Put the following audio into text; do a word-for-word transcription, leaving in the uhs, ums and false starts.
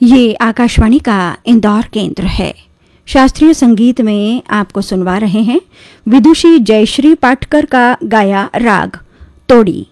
ये आकाशवाणी का इंदौर केंद्र है। शास्त्रीय संगीत में आपको सुनवा रहे हैं विदुषी जयश्री पाटकर का गाया राग तोड़ी।